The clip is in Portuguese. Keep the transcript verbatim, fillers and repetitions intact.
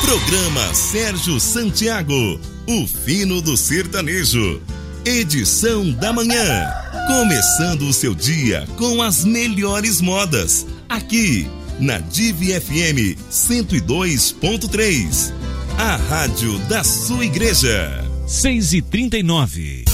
Programa Sérgio Santiago, o fino do sertanejo. Edição da manhã. Começando o seu dia com as melhores modas. Aqui, na Divi F M cento e dois ponto três. A rádio da sua igreja. seis e trinta e nove.